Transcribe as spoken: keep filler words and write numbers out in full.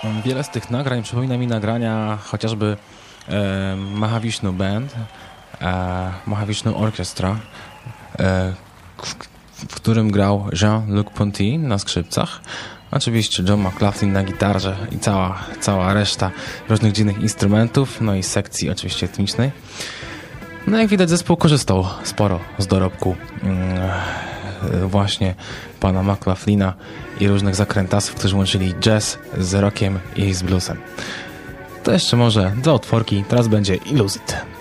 Wiele z tych nagrań przypomina mi nagrania chociażby e, Mahavishnu Band, e, Mahavishnu Orchestra, e, w, w którym grał Jean-Luc Ponty na skrzypcach, oczywiście John McLaughlin na gitarze i cała, cała reszta różnych dziwnych instrumentów, no i sekcji oczywiście etnicznej. No jak widać, zespół korzystał sporo z dorobku mm, właśnie pana McLaughlina i różnych zakrętasów, którzy łączyli jazz z rockiem i z bluesem. To jeszcze może dwa utworki, teraz będzie Illusit.